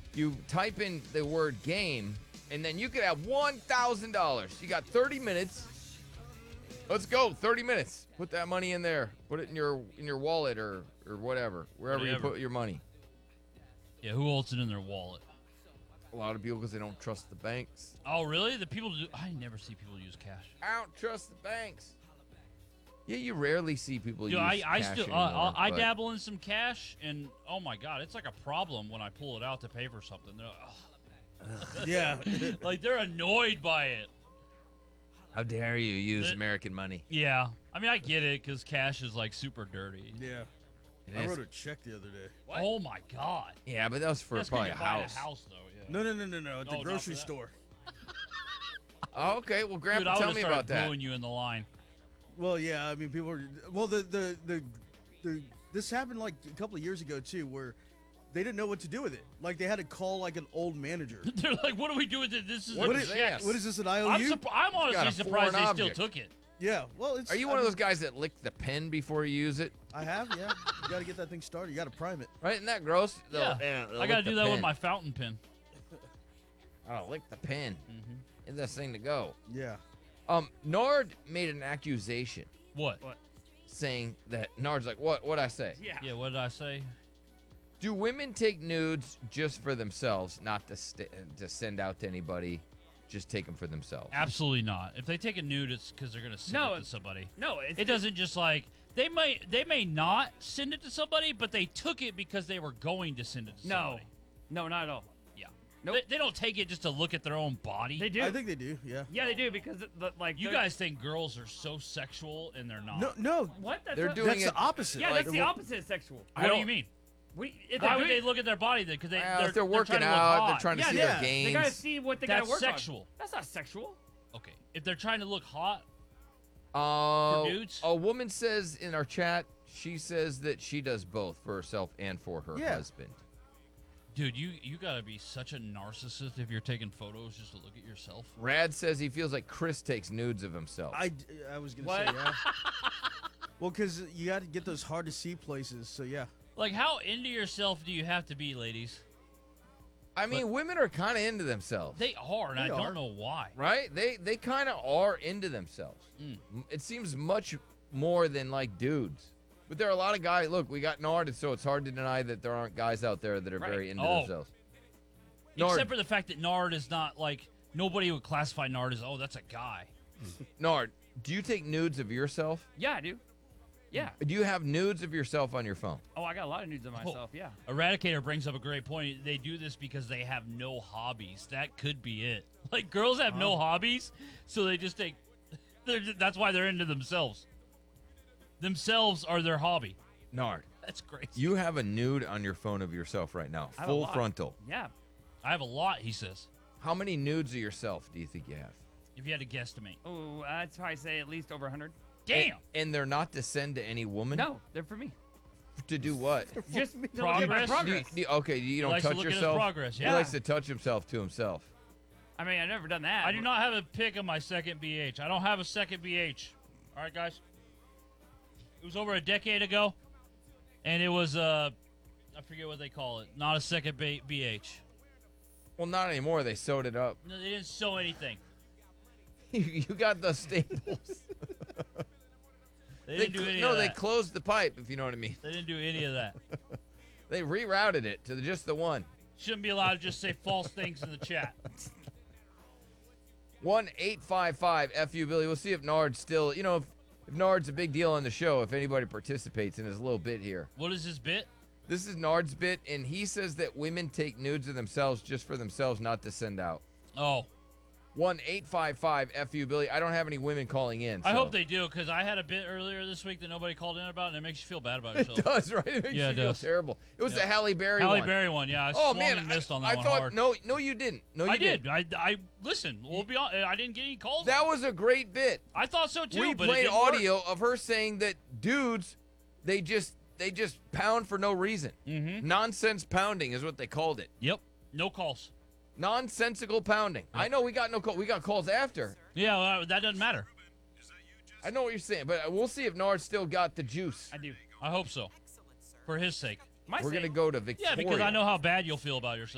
You type in the word game, and then you could have $1,000. You got 30 minutes. Let's go, 30 minutes. Put that money in there. Put it in your wallet or whatever, wherever you put your money. Yeah, who holds it in their wallet? A lot of people because they don't trust the banks. Oh, really? The people do. I never see people use cash. I don't trust the banks. Yeah, you rarely see people Dude, use I cash still anymore, I but- dabble in some cash, and oh my god, it's like a problem when I pull it out to pay for something. They're like, Yeah. like they're annoyed by it. How dare you use American money? Yeah, I mean I get it because cash is like super dirty. Yeah. It I is. wrote a check the other day. What? Oh my god. Yeah, but that was for That's probably a you're buying house. a house though. Yeah. No. At the not grocery for that. store. Oh, okay, well, Dude, Grandpa, I tell would me have about started that. booing you in the line. Well, yeah. I mean, people are. Well, the this happened like a couple of years ago too, where they didn't know what to do with it. Like they had to call like an old manager. They're like, "What do we do with it? This is What a is check." this? What is this, an I'm, IOU? I'm got a honestly surprised they foreign still object. took it. Yeah. Well, it's. Are you one of those guys that lick the pen before you use it? I have. Yeah. You got to get that thing started. You got to prime it. Right? Isn't that gross? Yeah, They'll I gotta lick the do that with pen. my fountain pen. Oh, lick the pen. Get this thing to go. Yeah. Nard made an accusation What? saying that Nard's like, what'd I say? Yeah, what did I say? Do women take nudes just for themselves, not to send out to anybody? Just take them for themselves. Absolutely not. If they take a nude, it's because they're gonna send No, it to it's- somebody. No, It doesn't just like they may not send it to somebody, but they took it because they were going to send it to No, somebody. no, not at all. Yeah. Nope. They don't take it just to look at their own body. They do. I think they do. Yeah. Yeah, they do because like You they're- guys think girls are so sexual, and they're not. No. What? That's They're not- doing That's it. the opposite. Yeah, Like, that's the opposite of sexual. What do you mean? If Why they're would they doing- look at their body then? Because If they're working trying to look out, they're hot. trying to Yeah, see yeah. their gains. They gotta see what they That's gotta work sexual. on. That's not sexual. Okay, if they're trying to look hot, For dudes? A woman says in our chat, she says that she does both for herself and for her Yeah. husband. dude, you gotta be such a narcissist if you're taking photos just to look at yourself. Rad says he feels like Chris takes nudes of himself. I was gonna What? say yeah. Well, because you got to get those hard to see places. So yeah. Like, how into yourself do you have to be, ladies? I mean, women are kind of into themselves. They are, and They I are. don't know why. Right? They kind of are into themselves. It seems much more than like dudes. But there are a lot of guys. Look, we got Nard, and so it's hard to deny that there aren't guys out there that are Right. very into Oh. themselves. Nard, Except for the fact that Nard is not like nobody would classify Nard as that's a guy. Nard, do you take nudes of yourself? Yeah, I do. Yeah. Do you have nudes of yourself on your phone? Oh, I got a lot of nudes of myself. Yeah. Eradicator brings up a great point. They do this because they have no hobbies. That could be it. Like, girls have no hobbies, so they just take. That's why they're into themselves. Themselves are their hobby. Nard, That's crazy. you have a nude on your phone of yourself right now, I have a full lot. frontal. Yeah. I have a lot, he says. How many nudes of yourself do you think you have? If you had to guesstimate. Oh, I'd probably say at least over 100. Damn! And they're not to send to any woman? No, they're for me. To do what? Just to look at my Progress? progress. Okay, you don't likes to touch look at his yourself? progress, He yeah. likes to touch himself to himself. I mean, I've never done that. I do not have a pic of my second BH. I don't have a second BH. All right, guys. It was over a decade ago, and it was I forget what they call it. Not a second BH. Well, not anymore. They sewed it up. No, they didn't sew anything. You got the staples. They didn't do any no, of they that. closed the pipe, if you know what I mean. They didn't do any of that. They rerouted it to just the one. Shouldn't be allowed to just say false things in the chat. 1-855-FU Billy. We'll see if Nard's still, if Nard's a big deal on the show, if anybody participates in his little bit here. What is this bit? This is Nard's bit, and he says that women take nudes of themselves just for themselves, not to send out. Oh, 1-855-FU Billy. I don't have any women calling in. I so- hope they do, because I had a bit earlier this week that nobody called in about, and it makes you feel bad about It yourself. does, right? It makes Yeah, you it feel does. terrible. It was the Halle Berry Halle one. Berry one, yeah. I Oh swung man, and missed on that I one thought hard. no, you didn't. No, you I did. didn't. I listen. We'll be on. I didn't get any calls. That was a great bit. I thought so too. We but played it didn't work. audio of her saying that dudes, they just pound for no reason. Mm-hmm. Nonsense pounding is what they called it. Yep. No calls. Nonsensical pounding. I know we got no call. We got calls after. Yeah, that doesn't matter. I know what you're saying, but we'll see if Nard still got the juice. I do. I hope so. For his sake. My We're sake. gonna go to Victoria. Yeah, because I know how bad you'll feel about yourself.